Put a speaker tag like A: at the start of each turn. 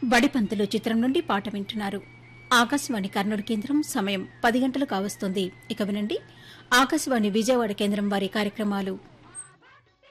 A: బడిపంతులు చిత్రం నుండి పాట వింటున్నారు. ఆకాశవాణి కర్నూలు కేంద్రం సమయం 10 గంటలు కావస్తోంది. ఇక వినండి ఆకాశవాణి విజయవాడ కేంద్రం వారి కార్యక్రమాలు.